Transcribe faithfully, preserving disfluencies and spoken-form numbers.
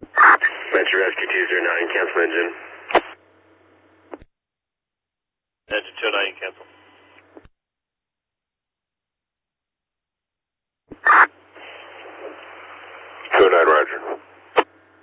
Metro Rescue two zero nine, cancel engine. Engine two oh nine, cancel. two oh nine, roger.